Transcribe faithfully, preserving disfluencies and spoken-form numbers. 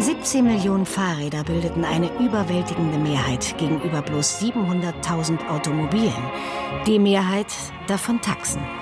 siebzehn Millionen Fahrräder bildeten eine überwältigende Mehrheit gegenüber bloß siebenhunderttausend Automobilen. Die Mehrheit davon Taxen.